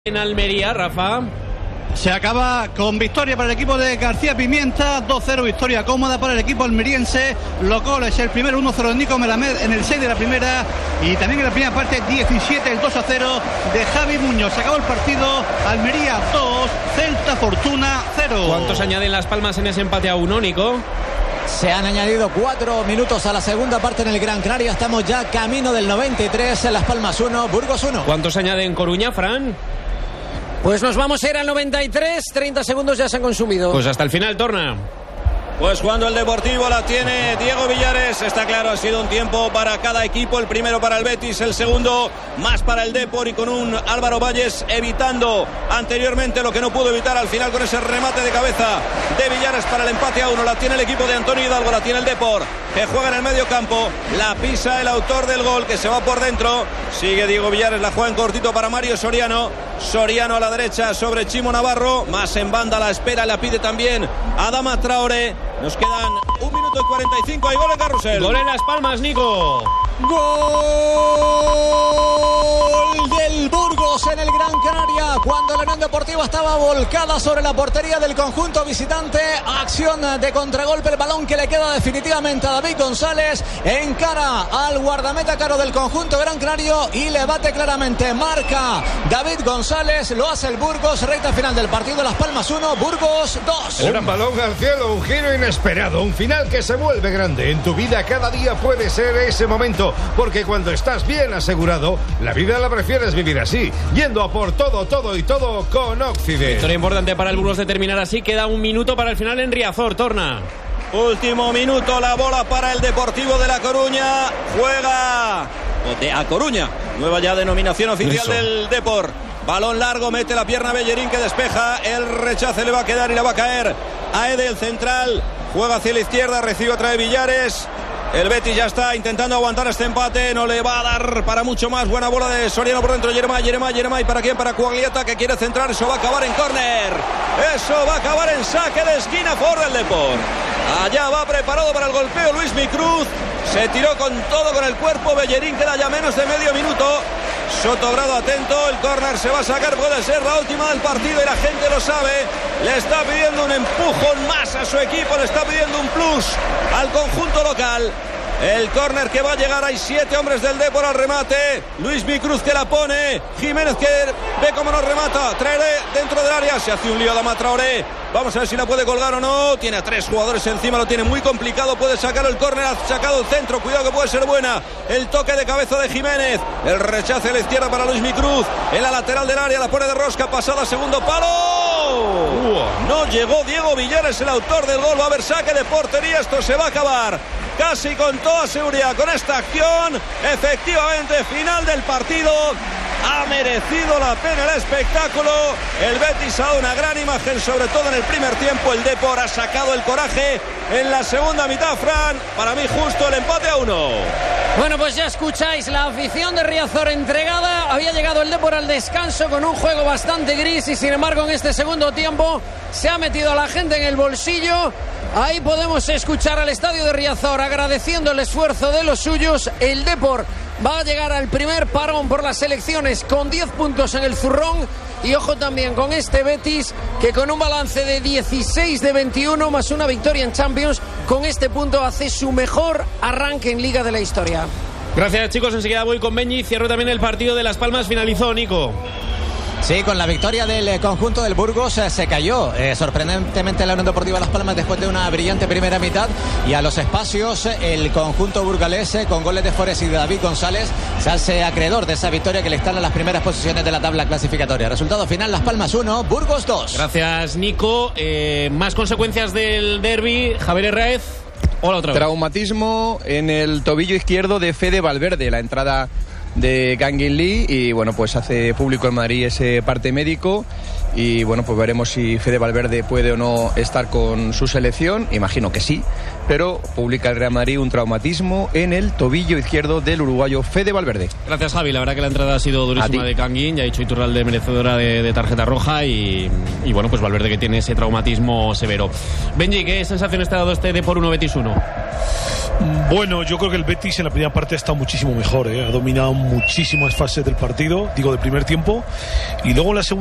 En Almería, Rafa. Se acaba con victoria para el equipo de García Pimienta, 2-0, victoria cómoda para el equipo almeriense. Locoles el primero, 1-0 de Nico Melamed en el 6 de la primera, y también en la primera parte 17, el 2-0 de Javi Muñoz. Se acabó el partido, Almería 2, Celta Fortuna 0. ¿Cuántos añaden Las Palmas en ese empate a 1, Nico? Se han añadido 4 minutos a la segunda parte en el Gran Canaria. Estamos ya camino del 93, en Las Palmas 1, Burgos 1. ¿Cuántos añaden Coruña, Fran? Pues nos vamos a ir al 93, 30 segundos ya se han consumido. Pues hasta el final, Torna. Pues cuando el Deportivo la tiene Diego Villares, está claro, ha sido un tiempo para cada equipo, el primero para el Betis, el segundo más para el Depor, y con un Álvaro Valles evitando anteriormente lo que no pudo evitar al final con ese remate de cabeza de Villares para el empate a 1. La tiene el equipo de Antonio Hidalgo, la tiene el Depor, que juega en el medio campo, la pisa el autor del gol, que se va por dentro, sigue Diego Villares, la juega en cortito para Mario Soriano a la derecha sobre Chimo Navarro, más en banda la espera, la pide también Adama Traoré. Nos quedan 1 minuto y 45, hay gol en Carrusel. Gol en Las Palmas, Nico. Gol del Burgos en el Gran Canaria, cuando la Unión Deportiva estaba volcada sobre la portería del conjunto visitante. Acción de contragolpe, el balón que le queda definitivamente a David González, encara al guardameta caro del conjunto Gran Canario y le bate claramente. Marca David González, lo hace el Burgos. Recta final del partido, Las Palmas 1, Burgos 2. Un gran balón al cielo, un giro inesperado, un final que se vuelve grande. En tu vida cada día puede ser ese momento, porque cuando estás bien asegurado, la vida la prefieres vivir así, yendo a por todo con Occident. Victoria importante para el Burgos de terminar así. Queda 1 minuto para el final en Riazor, Torna. Último minuto, la bola para el Deportivo de La Coruña. Juega de A Coruña, nueva ya denominación oficial del Depor. Balón largo, mete la pierna Bellerín, que despeja, el rechace le va a quedar y le va a caer a Ede, el central. Juega hacia la izquierda, recibe otra de Villares. El Betis ya está intentando aguantar este empate, no le va a dar para mucho más. Buena bola de Soriano por dentro, Yeremay, ¿para quién? Para Cuagliata, que quiere centrar, eso va a acabar en córner. Eso va a acabar en saque de esquina, favor del Depor. Allá va preparado para el golpeo Luis Micruz, se tiró con todo con el cuerpo Bellerín, queda ya menos de medio minuto. Sotogrado atento, el córner se va a sacar, puede ser la última del partido y la gente lo sabe. Le está pidiendo un empujón más a su equipo, le está pidiendo un plus al conjunto local. El córner que va a llegar, hay 7 hombres del Depor al remate. Luis Micruz que la pone, Jiménez que ve cómo nos remata, Traoré dentro del área, se hace un lío Adama Traoré. Vamos a ver si la puede colgar o no. Tiene a 3 jugadores encima, lo tiene muy complicado. Puede sacar el córner, ha sacado el centro. Cuidado que puede ser buena. El toque de cabeza de Jiménez. El rechace a la izquierda para Luis Micruz. En la lateral del área, la pone de rosca, pasada, segundo palo. No llegó Diego Villares, el autor del gol. Va a haber saque de portería. Esto se va a acabar casi con toda seguridad con esta acción. Efectivamente, final del partido. Ha merecido la pena el espectáculo. El Betis ha dado una gran imagen, sobre todo en el primer tiempo. El Depor ha sacado el coraje en la segunda mitad, Fran. Para mí justo el empate a 1. Bueno, pues ya escucháis, la afición de Riazor entregada. Había llegado el Depor al descanso con un juego bastante gris y sin embargo en este segundo tiempo se ha metido a la gente en el bolsillo. Ahí podemos escuchar al estadio de Riazor agradeciendo el esfuerzo de los suyos. El Depor va a llegar al primer parón por las elecciones con 10 puntos en el zurrón. Y ojo también con este Betis, que con un balance de 16 de 21 más una victoria en Champions, con este punto hace su mejor arranque en Liga de la historia. Gracias, chicos, enseguida voy con Benji. Cierro también el partido de Las Palmas, finalizó, Nico. Sí, con la victoria del conjunto del Burgos se cayó sorprendentemente la Unión Deportiva Las Palmas después de una brillante primera mitad, y a los espacios el conjunto burgalés con goles de Forés y de David González se hace acreedor de esa victoria que le instala en las primeras posiciones de la tabla clasificatoria. Resultado final, Las Palmas 1, Burgos 2. Gracias, Nico. Más consecuencias del derbi, Javier Herráez. Hola otra vez. Traumatismo en el tobillo izquierdo de Fede Valverde, la entrada de Kangin Lee, y bueno, pues hace público en Madrid ese parte médico y bueno, pues veremos si Fede Valverde puede o no estar con su selección. Imagino que sí, pero publica el Real Madrid un traumatismo en el tobillo izquierdo del uruguayo Fede Valverde. Gracias, Javi. La verdad que la entrada ha sido durísima de Canguín. Ya ha dicho Iturralde, merecedora de tarjeta roja, y bueno, pues Valverde, que tiene ese traumatismo severo. Benji, ¿qué sensaciones te ha dado este Depor 1 Betis 1? Bueno, yo creo que el Betis en la primera parte ha estado muchísimo mejor, ha dominado muchísimas fases del partido, digo, del primer tiempo, y luego en la segunda